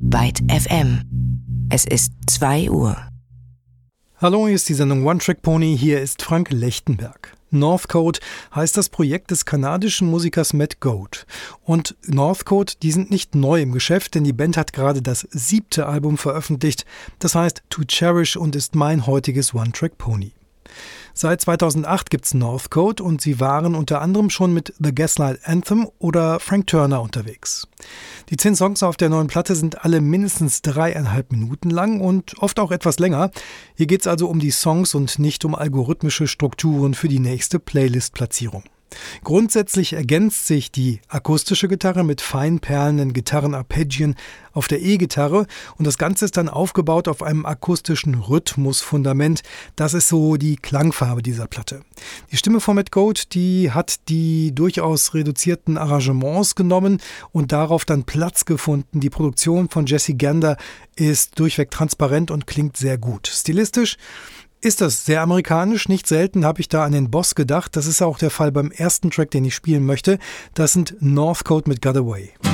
Byte FM. Es ist 2 Uhr. Hallo, hier ist die Sendung One Track Pony, hier ist Frank Lechtenberg. Northcote heißt das Projekt des kanadischen Musikers Matt Goad. Und Northcote, die sind nicht neu im Geschäft, denn die Band hat gerade das 7. Album veröffentlicht. Das heißt To Cherish und ist mein heutiges One Track Pony. Seit 2008 gibt's Northcote und sie waren unter anderem schon mit The Gaslight Anthem oder Frank Turner unterwegs. Die 10 Songs auf der neuen Platte sind alle mindestens 3,5 Minuten lang und oft auch etwas länger. Hier geht's also um die Songs und nicht um algorithmische Strukturen für die nächste Playlist-Platzierung. Grundsätzlich ergänzt sich die akustische Gitarre mit fein perlenden Gitarrenarpeggien auf der E-Gitarre und das Ganze ist dann aufgebaut auf einem akustischen Rhythmusfundament. Das ist so die Klangfarbe dieser Platte. Die Stimme von Matt Goad, die hat die durchaus reduzierten Arrangements genommen und darauf dann Platz gefunden. Die Produktion von Jesse Gander ist durchweg transparent und klingt sehr gut. Stilistisch ist das sehr amerikanisch. Nicht selten habe ich da an den Boss gedacht. Das ist auch der Fall beim ersten Track, den ich spielen möchte. Das sind Northcote mit Got Away.